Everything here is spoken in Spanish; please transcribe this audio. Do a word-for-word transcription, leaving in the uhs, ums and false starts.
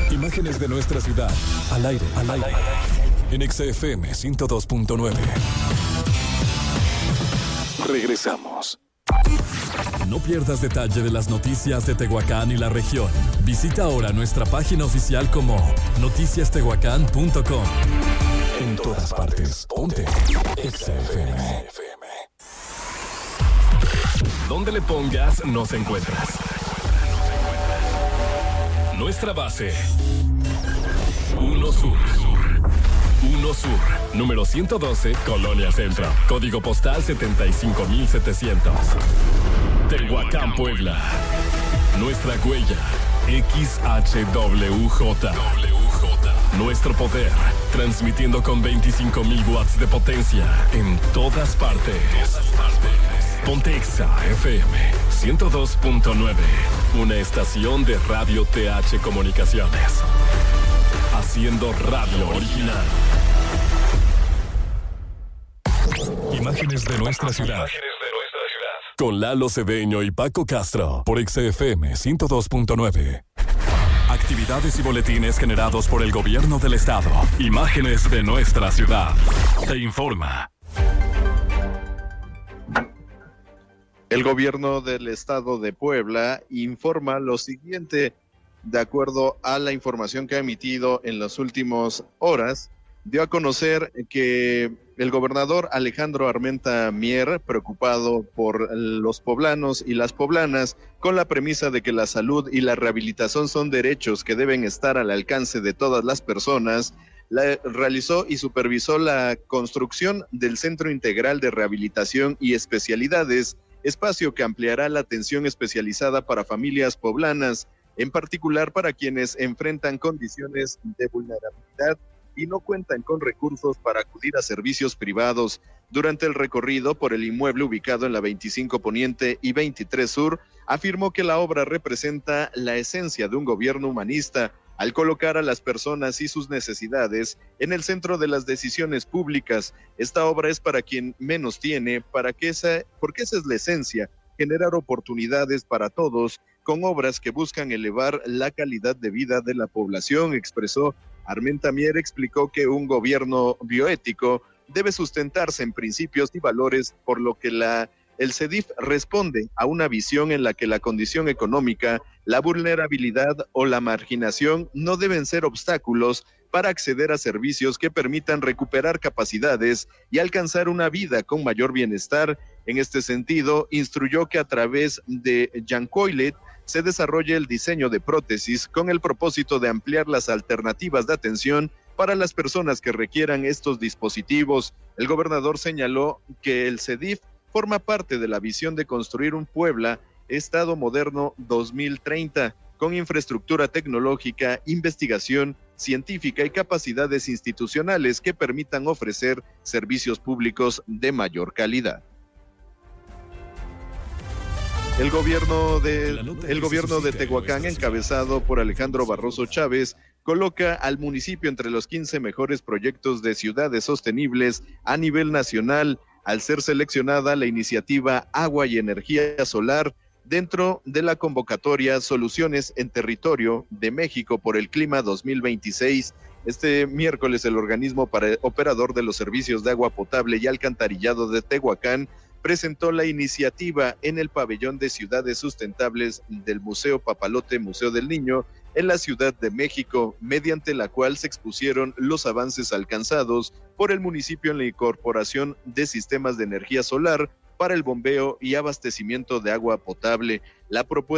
Imágenes de nuestra ciudad. Al aire, al aire. En X F M ciento dos punto nueve. Regresamos. No pierdas detalle de las noticias de Tehuacán y la región. Visita ahora nuestra página oficial como noticias tehuacán punto com. En todas partes, ponte X F M. Donde le pongas, nos encuentras. Nuestra base. Uno Sur. Uno Sur. Número ciento doce, Colonia Centro. Código postal setenta y cinco mil setecientos. Tehuacán, Puebla. Nuestra huella. X H W J. Nuestro poder. Transmitiendo con veinticinco mil watts de potencia. En todas partes. Pontexa F M ciento dos punto nueve. Una estación de Radio T H Comunicaciones. Haciendo radio original. Imágenes de nuestra ciudad. Con Lalo Cedeño y Paco Castro. Por X F M ciento dos punto nueve. Actividades y boletines generados por el gobierno del estado. Imágenes de nuestra ciudad. Te informa. El gobierno del estado de Puebla informa lo siguiente. De acuerdo a la información que ha emitido en las últimas horas, dio a conocer que el gobernador Alejandro Armenta Mier, preocupado por los poblanos y las poblanas, con la premisa de que la salud y la rehabilitación son derechos que deben estar al alcance de todas las personas, la, realizó y supervisó la construcción del Centro Integral de Rehabilitación y Especialidades, espacio que ampliará la atención especializada para familias poblanas, en particular para quienes enfrentan condiciones de vulnerabilidad y no cuentan con recursos para acudir a servicios privados. Durante el recorrido por el inmueble ubicado en la veinticinco Poniente y veintitrés Sur, afirmó que la obra representa la esencia de un gobierno humanista, al colocar a las personas y sus necesidades en el centro de las decisiones públicas. Esta obra es para quien menos tiene, para que esa, porque esa es la esencia, generar oportunidades para todos, con obras que buscan elevar la calidad de vida de la población, expresó. Armenta Mier explicó que un gobierno bioético debe sustentarse en principios y valores, por lo que la el C E D I F responde a una visión en la que la condición económica, la vulnerabilidad o la marginación no deben ser obstáculos para acceder a servicios que permitan recuperar capacidades y alcanzar una vida con mayor bienestar. En este sentido, instruyó que a través de Yancoilet se desarrolle el diseño de prótesis con el propósito de ampliar las alternativas de atención para las personas que requieran estos dispositivos. El gobernador señaló que el C E D I F forma parte de la visión de construir un Puebla Estado Moderno dos mil treinta, con infraestructura tecnológica, investigación científica y capacidades institucionales que permitan ofrecer servicios públicos de mayor calidad. El gobierno de, el gobierno de Tehuacán, encabezado por Alejandro Barroso Chávez, coloca al municipio entre los quince mejores proyectos de ciudades sostenibles a nivel nacional, al ser seleccionada la iniciativa Agua y Energía Solar dentro de la convocatoria Soluciones en Territorio de México por el Clima dos mil veintiséis. Este miércoles el organismo para operador de los servicios de agua potable y alcantarillado de Tehuacán presentó la iniciativa en el pabellón de ciudades sustentables del Museo Papalote Museo del Niño en la Ciudad de México, mediante la cual se expusieron los avances alcanzados por el municipio en la incorporación de sistemas de energía solar para el bombeo y abastecimiento de agua potable. La propuesta